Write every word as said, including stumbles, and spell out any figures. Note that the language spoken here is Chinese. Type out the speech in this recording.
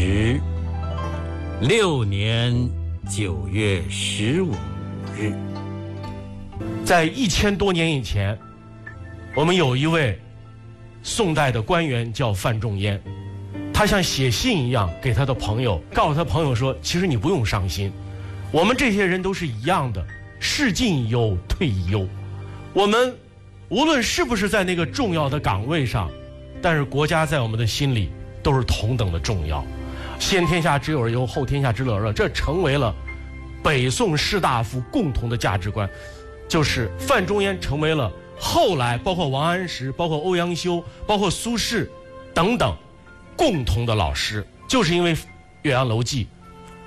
时，六年九月十五日， 在一千多年以前，我们有一位宋代的官员叫范仲淹，他像写信一样给他的朋友，告诉他朋友说，其实你不用伤心，我们这些人都是一样的，事进已忧，退已忧。我们无论是不是在那个重要的岗位上，但是国家在我们的心里都是同等的重要。先天下之忧而忧，后天下之乐而乐，这成为了北宋士大夫共同的价值观。就是范仲淹成为了后来包括王安石、包括欧阳修、包括苏轼等等共同的老师，就是因为《岳阳楼记》